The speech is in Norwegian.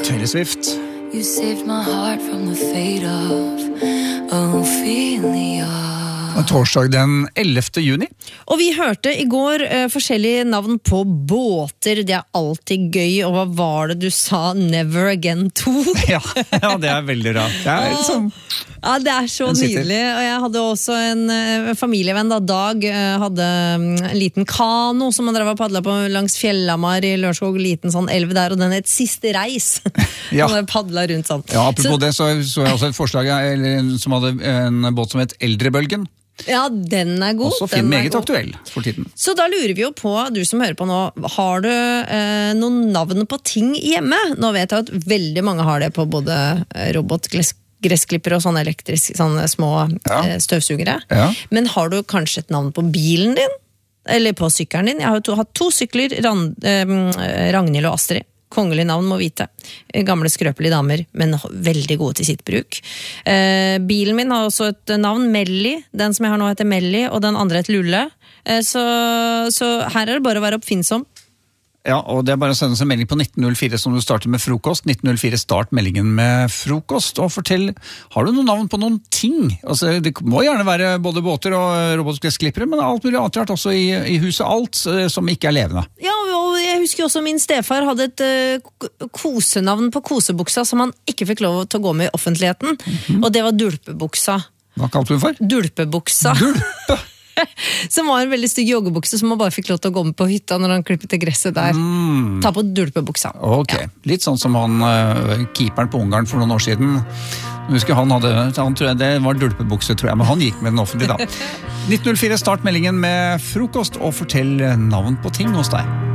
Taylor Swift. You saved my heart from the fate of Ophelia. Torsdag den 11. juni. Og vi hørte i går forskjellige navn på båter. Det alltid gøy. Og hva var det du sa? Never Again 2? Ja, det veldig rart. Ja, det så nydelig. Og jeg hadde også en familievenn da, Dag, hadde en liten kano som han drev og padlet på langs Fjellhamar i Lørenskog, liten sånn elv der, og den het Siste Reis. Ja. Han padlet rundt sånn. Ja, apropos det, så jeg også et forslag som hadde en båt som het Eldrebølgen. Ja, den god. Også fin, meget aktuell for tiden. Så da lurer vi jo på, du som hører på nå, har du noen navn på ting hjemme? Nå vet jeg at veldig mange har det på både robotgressklipper og sånne elektriske, sånne små støvsugere. Ja. Men har du kanskje et navn på bilen din? Eller på sykkelen din? Jeg har jo hatt to sykler, Ragnhild og Astrid. Kongelig navn må vite. Gamle skrøpelige damer, men veldig gode til sitt bruk. Bilen min har også et navn, Melli. Den som jeg har nå heter Melli, og den andre heter Lulle. Så her det bare å være oppfinnsom. Ja, og det bare å sende oss en melding på 1904 som du starter med frokost. 1904 start meldingen med frokost, og fortell, har du noen navn på noen ting? Altså, det må gjerne være både båter og robotgressklippere, men alt mulig annet rart også i huset, alt som ikke levende. Ja, og jeg husker også min stefar hadde et kosenavn på kosebuksa som han ikke fikk lov til å gå med i offentligheten, og det var Dulpebuksa. Hva kalte du den for? Dulpebuksa. Dulpe? Som var en veldig stygg joggebukse som man bare fikk lov til å gå med på hytta når han klippet til gresset der. Ta på Dulpebuksa. Ok, litt sånn som han keeperen på Ungarn for noen år siden. Jeg husker han tror jeg det var Dulpebukse, tror jeg, men han gikk med den offentlig da. 1904 start meldingen med frokost og fortell navn på ting hos deg.